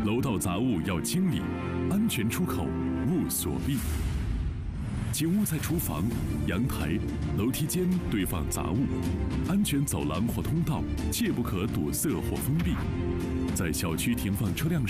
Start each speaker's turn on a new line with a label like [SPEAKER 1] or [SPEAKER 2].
[SPEAKER 1] 楼道杂物要清理，安全出口勿锁闭。请勿在厨房、阳台、楼梯间堆放杂物，安全走廊或通道切不可堵塞或封闭。在小区停放车辆